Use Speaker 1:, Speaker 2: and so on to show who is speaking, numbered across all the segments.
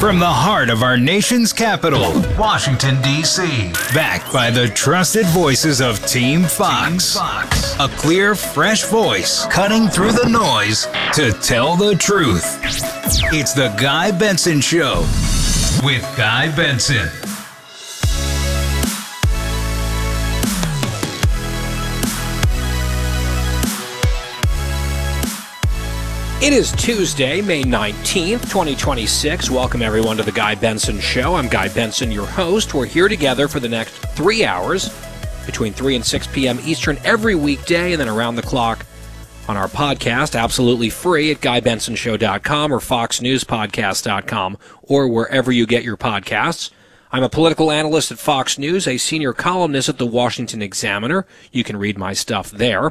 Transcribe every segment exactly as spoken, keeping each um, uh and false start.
Speaker 1: From the heart of our nation's capital, Washington, D C Backed by the trusted voices of Team Fox. Team Fox. A clear, fresh voice cutting through the noise to tell the truth. It's the Guy Benson Show with Guy Benson.
Speaker 2: It is Tuesday, May nineteenth, twenty twenty-six. Welcome, everyone, to the Guy Benson Show. I'm Guy Benson, your host. We're here together for the next three hours, between three and six p.m. Eastern, every weekday, and then around the clock on our podcast, absolutely free at guy benson show dot com or fox news podcast dot com, or wherever you get your podcasts. I'm a political analyst at Fox News, a senior columnist at the Washington Examiner. You can read my stuff there.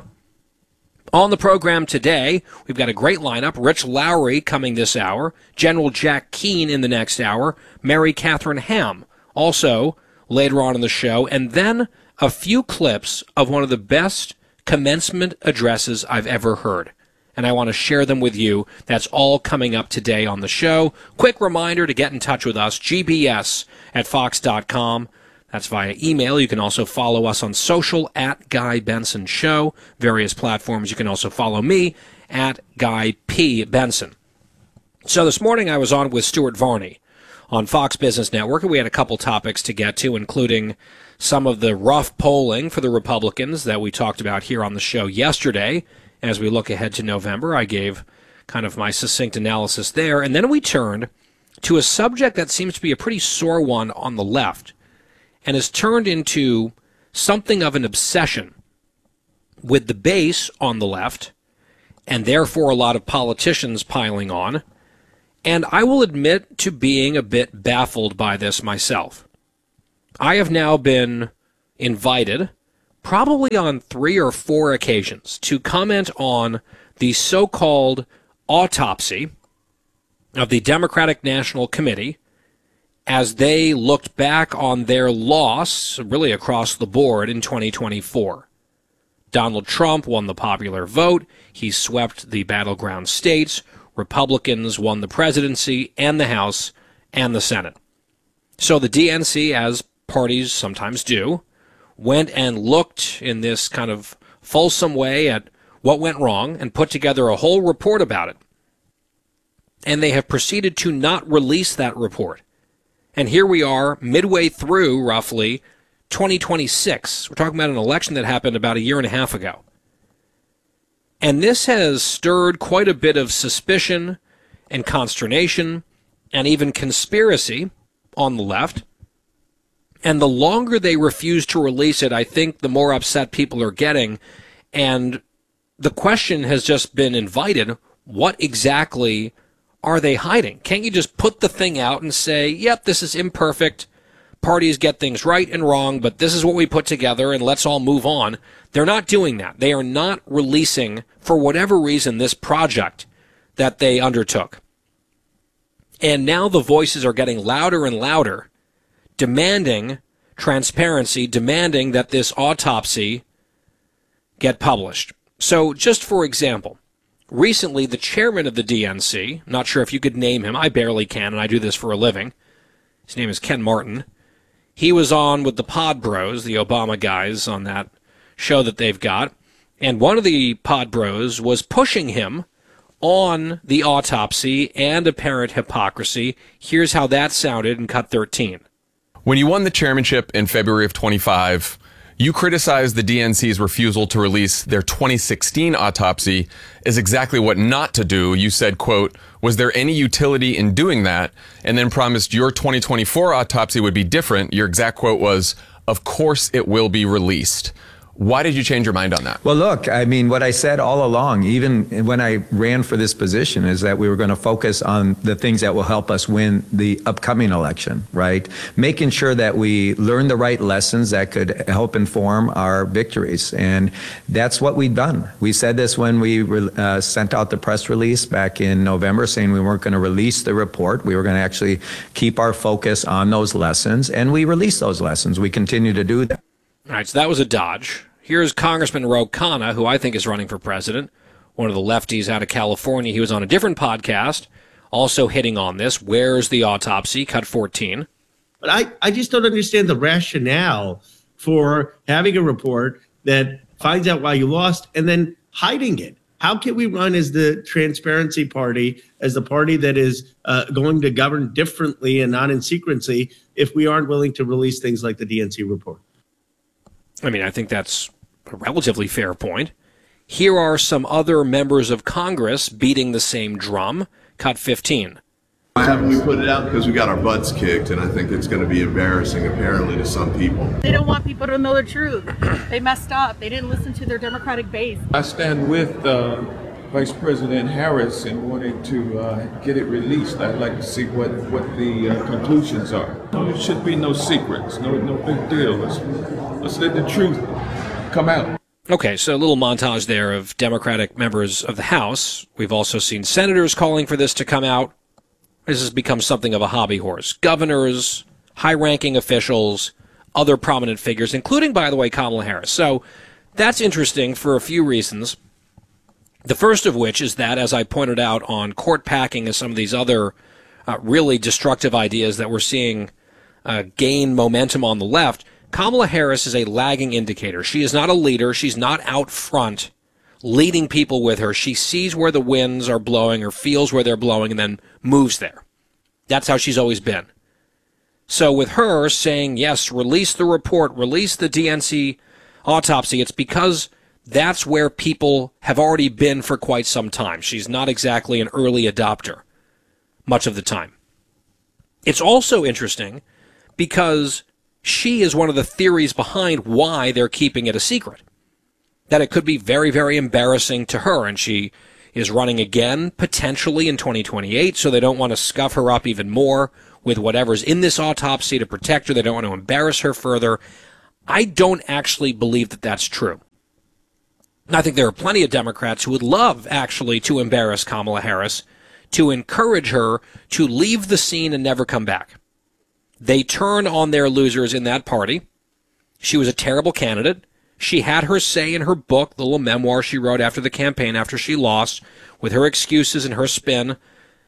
Speaker 2: On the program today, we've got a great lineup. Rich Lowry coming this hour, General Jack Keane in the next hour, Mary Catherine Ham also later on in the show, and then a few clips of one of the best commencement addresses I've ever heard. And I want to share them with you. That's all coming up today on the show. Quick reminder to get in touch with us, G B S at fox dot com. That's via email. You can also follow us on social at Guy Benson Show. Various platforms. You can also follow me at Guy P. Benson. So this morning I was on with Stuart Varney on Fox Business Network, and we had a couple topics to get to, including some of the rough polling for the Republicans that we talked about here on the show yesterday. As we look ahead to November, I gave kind of my succinct analysis there. And then we turned to a subject that seems to be a pretty sore one on the left, and has turned into something of an obsession with the base on the left, and therefore a lot of politicians piling on. And I will admit to being a bit baffled by this myself. I have now been invited, probably on three or four occasions, to comment on the so-called autopsy of the Democratic National Committee as they looked back on their loss, really across the board, in twenty twenty-four. Donald Trump won the popular vote. He swept the battleground states. Republicans won the presidency and the House and the Senate. So the D N C, as parties sometimes do, went and looked in this kind of fulsome way at what went wrong and put together a whole report about it. And they have proceeded to not release that report. And here we are, midway through, roughly, twenty twenty-six. We're talking about an election that happened about a year and a half ago. And this has stirred quite a bit of suspicion and consternation and even conspiracy on the left. And the longer they refuse to release it, I think the more upset people are getting. And the question has just been invited, what exactly are they hiding? Can't you just put the thing out and say, yep, this is imperfect, parties get things right and wrong, but this is what we put together and let's all move on? They're not doing that. They are not releasing, for whatever reason, this project that they undertook. And now the voices are getting louder and louder, demanding transparency, demanding that this autopsy get published. So just for example, recently, the chairman of the D N C, not sure if you could name him, I barely can, and I do this for a living. His name is Ken Martin. He was on with the Pod Bros, the Obama guys, on that show that they've got. And one of the Pod Bros was pushing him on the autopsy and apparent hypocrisy. Here's how that sounded in Cut thirteen.
Speaker 3: When you won the chairmanship in February of twenty-five, you criticized the D N C's refusal to release their twenty sixteen autopsy as exactly what not to do. You said, quote, was there any utility in doing that? And then promised your twenty twenty-four autopsy would be different. Your exact quote was, of course it will be released. Why did you change your mind on that?
Speaker 4: Well, look, I mean, what I said all along, even when I ran for this position, is that we were going to focus on the things that will help us win the upcoming election, right? Making sure that we learn the right lessons that could help inform our victories. And that's what we've done. We said this when we uh, sent out the press release back in November, saying we weren't going to release the report. We were going to actually keep our focus on those lessons. And we released those lessons. We continue to do that.
Speaker 2: All right, so that was a dodge. Here's Congressman Ro Khanna, who I think is running for president, one of the lefties out of California. He was on a different podcast, also hitting on this. Where's the autopsy? Cut fourteen.
Speaker 5: But I, I just don't understand the rationale for having a report that finds out why you lost and then hiding it. How can we run as the transparency party, as the party that is uh, going to govern differently and not in secrecy, if we aren't willing to release things like the D N C report?
Speaker 2: I mean, I think that's a relatively fair point. Here are some other members of Congress beating the same drum. Cut fifteen.
Speaker 6: Why haven't we put it out? Because we got our butts kicked, and I think it's going to be embarrassing, apparently, to some people.
Speaker 7: They don't want people to know the truth. They messed up. They didn't listen to their Democratic base.
Speaker 8: I stand with uh, Vice President Harris in wanting to uh, get it released. I'd like to see what, what the uh, conclusions are. There should be no secrets, no no big deal. Let's, let's let the truth come out.
Speaker 2: Okay, so a little montage there of Democratic members of the House. We've also seen senators calling for this to come out. This has become something of a hobby horse. Governors, high-ranking officials, other prominent figures, including, by the way, Kamala Harris. So that's interesting for a few reasons. The first of which is that, as I pointed out on court packing and some of these other uh, really destructive ideas that we're seeing uh, gain momentum on the left, Kamala Harris is a lagging indicator. She is not a leader. She's not out front leading people with her. She sees where the winds are blowing or feels where they're blowing and then moves there. That's how she's always been. So with her saying, yes, release the report, release the D N C autopsy, it's because that's where people have already been for quite some time. She's not exactly an early adopter much of the time. It's also interesting because she is one of the theories behind why they're keeping it a secret. That it could be very, very embarrassing to her, and she is running again, potentially in twenty twenty-eight, so they don't want to scuff her up even more with whatever's in this autopsy to protect her. They don't want to embarrass her further. I don't actually believe that that's true. I think there are plenty of Democrats who would love, actually, to embarrass Kamala Harris, to encourage her to leave the scene and never come back. They turn on their losers in that party. She was a terrible candidate. She had her say in her book, the little memoir she wrote after the campaign, after she lost, with her excuses and her spin.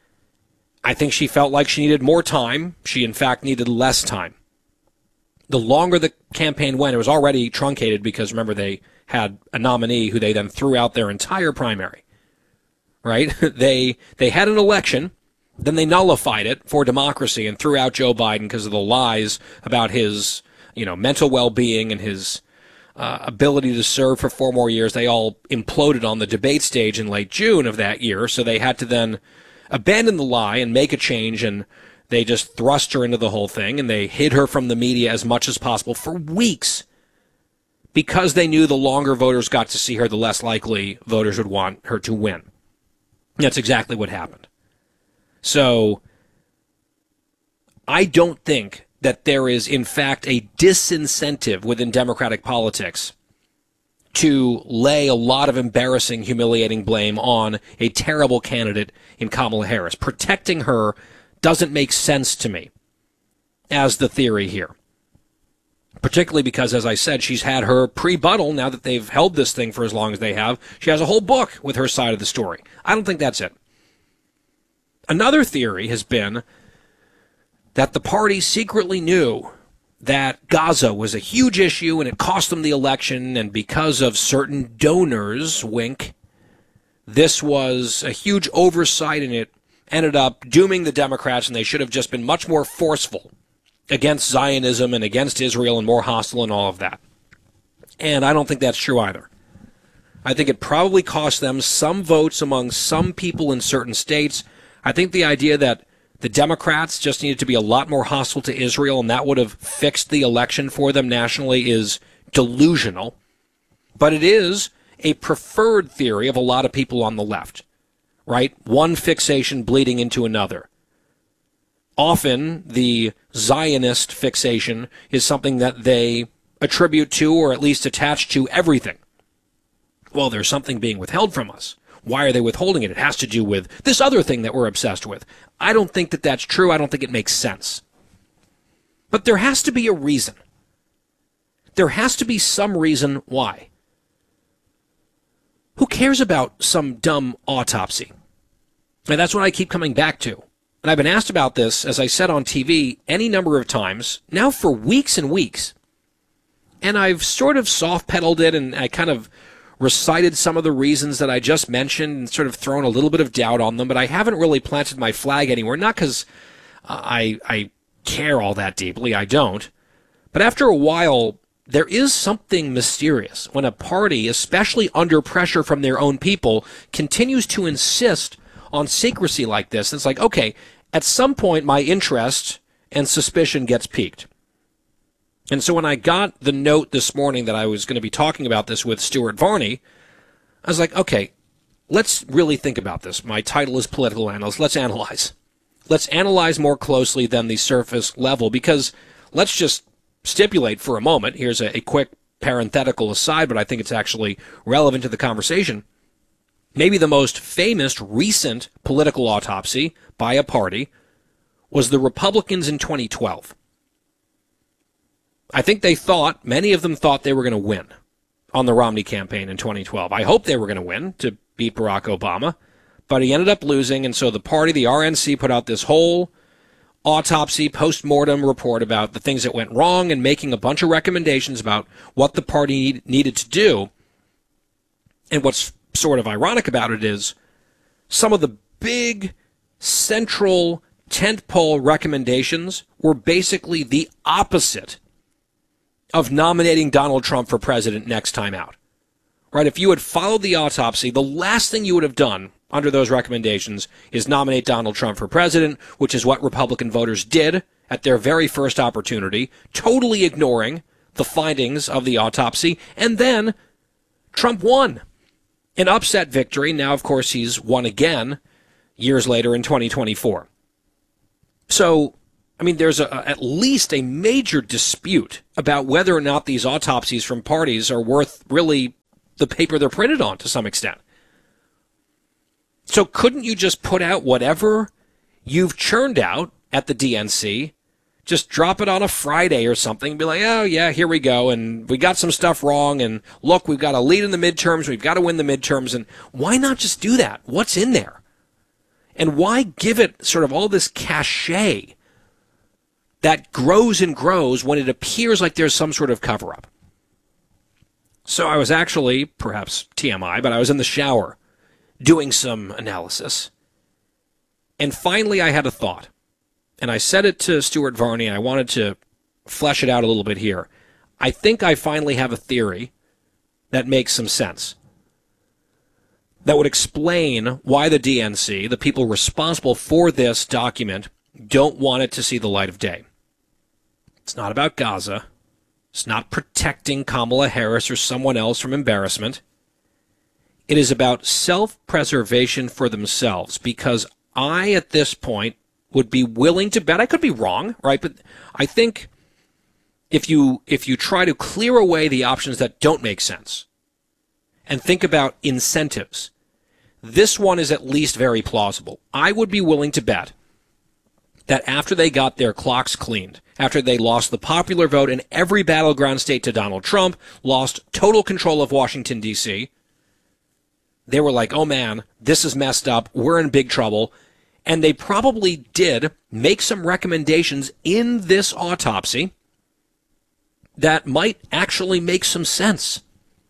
Speaker 2: I think she felt like she needed more time. She, in fact, needed less time. The longer the campaign went, it was already truncated because, remember, they had a nominee who they then threw out their entire primary. Right? They they had an election, then they nullified it for democracy and threw out Joe Biden because of the lies about his, you know, mental well-being and his uh, ability to serve for four more years. They all imploded on the debate stage in late June of that year, so they had to then abandon the lie and make a change, and they just thrust her into the whole thing, and they hid her from the media as much as possible for weeks because they knew the longer voters got to see her, the less likely voters would want her to win. That's exactly what happened. So I don't think that there is, in fact, a disincentive within Democratic politics to lay a lot of embarrassing, humiliating blame on a terrible candidate in Kamala Harris. Protecting her doesn't make sense to me as the theory here. Particularly because, as I said, she's had her pre-buttal now that they've held this thing for as long as they have. She has a whole book with her side of the story. I don't think that's it. Another theory has been that the party secretly knew that Gaza was a huge issue and it cost them the election, and because of certain donors, wink, this was a huge oversight and it ended up dooming the Democrats, and they should have just been much more forceful against Zionism and against Israel and more hostile and all of that. And I don't think that's true either. I think it probably cost them some votes among some people in certain states. I think the idea that the Democrats just needed to be a lot more hostile to Israel and that would have fixed the election for them nationally is delusional. But it is a preferred theory of a lot of people on the left, right? One fixation bleeding into another. Often the Zionist fixation is something that they attribute to or at least attach to everything. Well, there's something being withheld from us. Why are they withholding it? It has to do with this other thing that we're obsessed with. I don't think that that's true. I don't think it makes sense. But there has to be a reason. There has to be some reason why. Who cares about some dumb autopsy? And that's what I keep coming back to. And I've been asked about this, as I said on T V, any number of times, now for weeks and weeks. And I've sort of soft-pedaled it, and I kind of recited some of the reasons that I just mentioned and sort of thrown a little bit of doubt on them, but I haven't really planted my flag anywhere, not because uh, I, I care all that deeply, I don't. But after a while, there is something mysterious when a party, especially under pressure from their own people, continues to insist on secrecy like this. It's like, okay, at some point my interest and suspicion gets piqued. And so when I got the note this morning that I was going to be talking about this with Stuart Varney, I was like, okay, let's really think about this. My title is political analyst. Let's analyze. Let's analyze more closely than the surface level, because let's just stipulate for a moment. Here's a, a quick parenthetical aside, but I think it's actually relevant to the conversation. Maybe the most famous recent political autopsy by a party was the Republicans in twenty twelve. I think they thought, many of them thought they were going to win on the Romney campaign in twenty twelve. I hope they were going to win to beat Barack Obama, but he ended up losing, and so the party, the R N C, put out this whole autopsy post-mortem report about the things that went wrong and making a bunch of recommendations about what the party need, needed to do. And what's sort of ironic about it is some of the big central tentpole recommendations were basically the opposite of nominating Donald Trump for president next time out. Right? If you had followed the autopsy, the last thing you would have done under those recommendations is nominate Donald Trump for president, which is what Republican voters did at their very first opportunity, totally ignoring the findings of the autopsy, and then Trump won. An upset victory. Now, of course, he's won again years later in twenty twenty-four. So, I mean, there's a, at least a major dispute about whether or not these autopsies from parties are worth really the paper they're printed on to some extent. So couldn't you just put out whatever you've churned out at the D N C, just drop it on a Friday or something, and be like, oh, yeah, here we go, and we got some stuff wrong, and look, we've got a lead in the midterms, we've got to win the midterms, and why not just do that? What's in there? And why give it sort of all this cachet that grows and grows when it appears like there's some sort of cover-up? So I was actually, perhaps T M I, but I was in the shower doing some analysis. And finally I had a thought. And I said it to Stuart Varney, and I wanted to flesh it out a little bit here. I think I finally have a theory that makes some sense, that would explain why the D N C, the people responsible for this document, don't want it to see the light of day. It's not about Gaza. It's not protecting Kamala Harris or someone else from embarrassment. It is about self-preservation for themselves, because I, at this point, would be willing to bet, I could be wrong, right? But I think if you if you try to clear away the options that don't make sense and think about incentives, this one is at least very plausible. I would be willing to bet that after they got their clocks cleaned, after they lost the popular vote in every battleground state to Donald Trump, lost total control of Washington, D C, they were like, oh man, this is messed up, we're in big trouble. And they probably did make some recommendations in this autopsy that might actually make some sense.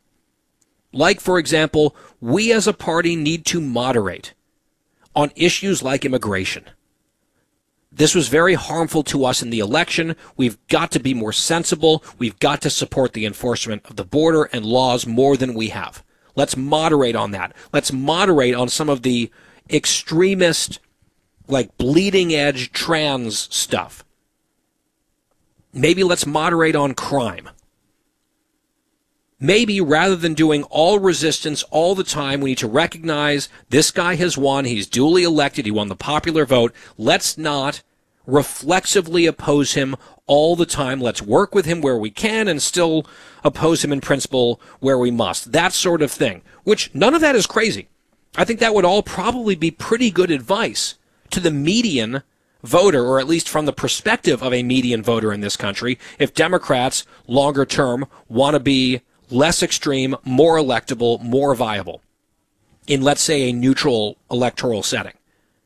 Speaker 2: Like, for example, we as a party need to moderate on issues like immigration. This was very harmful to us in the election. We've got to be more sensible. We've got to support the enforcement of the border and laws more than we have. Let's moderate on that. Let's moderate on some of the extremist, like bleeding edge trans stuff. Maybe let's moderate on crime. Maybe rather than doing all resistance all the time, we need to recognize this guy has won. He's duly elected. He won the popular vote. Let's not reflexively oppose him all the time. Let's work with him where we can and still oppose him in principle where we must. That sort of thing, which none of that is crazy. I think that would all probably be pretty good advice to the median voter, or at least from the perspective of a median voter in this country, if Democrats, longer term, want to be less extreme, more electable, more viable in, let's say, a neutral electoral setting.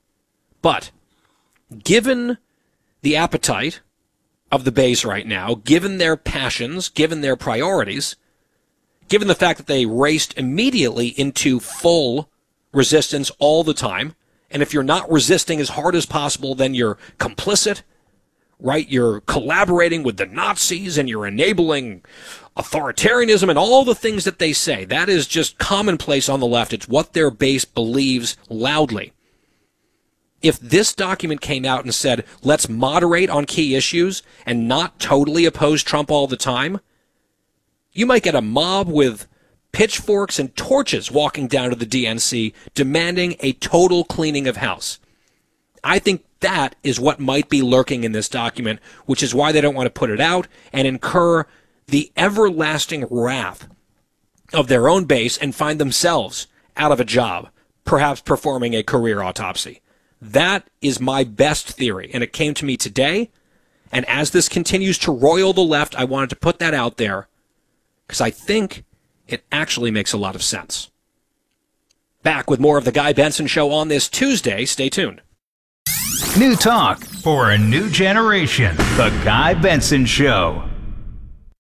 Speaker 2: But given the appetite of the base right now, given their passions, given their priorities, given the fact that they raced immediately into full resistance all the time, and if you're not resisting as hard as possible, then you're complicit, right? You're collaborating with the Nazis and you're enabling authoritarianism and all the things that they say. That is just commonplace on the left. It's what their base believes loudly. If this document came out and said, let's moderate on key issues and not totally oppose Trump all the time, you might get a mob with pitchforks and torches walking down to the D N C demanding a total cleaning of house. I think that is what might be lurking in this document, which is why they don't want to put it out and incur the everlasting wrath of their own base and find themselves out of a job, perhaps performing a career autopsy. That is my best theory, and it came to me today, and as this continues to roil the left, I wanted to put that out there because I think it actually makes a lot of sense. Back with more of the Guy Benson Show on this Tuesday. Stay tuned.
Speaker 1: New talk for a new generation. The Guy Benson Show.